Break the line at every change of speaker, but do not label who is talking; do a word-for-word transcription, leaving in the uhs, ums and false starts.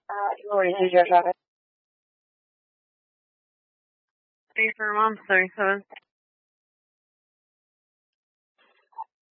Uh, Lori, who's your driver?
Three for mom, thirty-seven.